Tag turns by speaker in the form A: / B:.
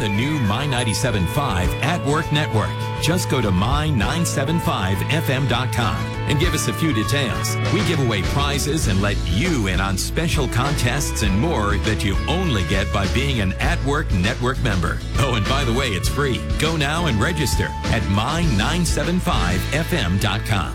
A: the new My 97.5 at Work Network. Just go to my975fm.com and give us a few details. We give away prizes and let you in on special contests and more that you only get by being an At Work Network member. Oh, and by the way, it's free. Go now and register at my975fm.com.